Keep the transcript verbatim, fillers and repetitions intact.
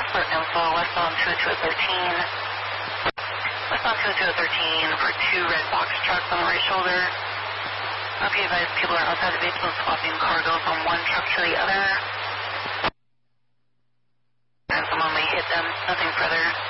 Split info, westbound two two thirteen. Westbound two two thirteen for two red box trucks on the right shoulder. Up you advise people are outside the vehicle swapping cargo from one truck to the other. And someone may hit them, nothing further.